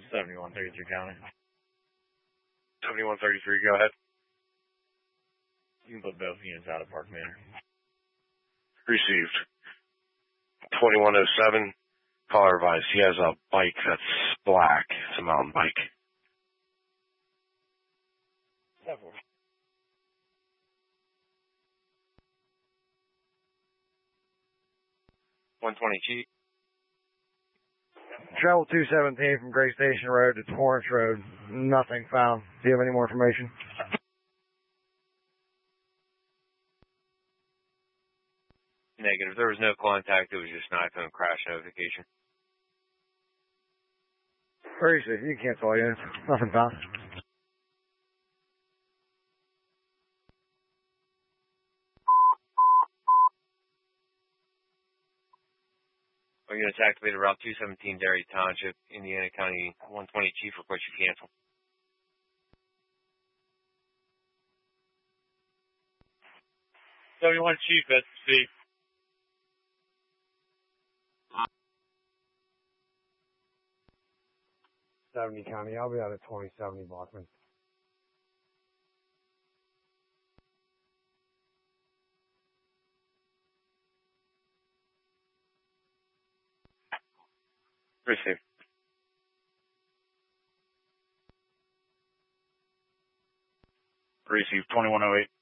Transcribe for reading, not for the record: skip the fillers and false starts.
7133 County. 7133, go ahead. You can put both units out of Park Manor. Received. 2107, caller advised. He has a bike that's black. It's a mountain bike. 120 Chief. Travel 217 from Gray Station Road to Torrance Road. Nothing found. Do you have any more information? Negative. There was no contact. It was just an iPhone crash notification. Very safe. You can cancel all units. Nothing found. All units activated Route 217, Derry Township, Indiana County. 120 Chief request you cancel. Chief, that's Steve. County. I'll be out at 2070 Blockman. Received. Received. 2108.